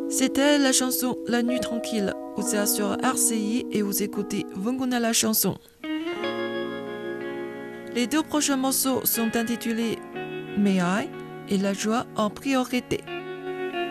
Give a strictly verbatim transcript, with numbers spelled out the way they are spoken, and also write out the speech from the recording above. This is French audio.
C'était la chanson La Nuit Tranquille. Vous êtes sur R C I et vous écoutez Vunguna la chanson. Les deux prochains morceaux sont intitulés May I et La joie en priorité.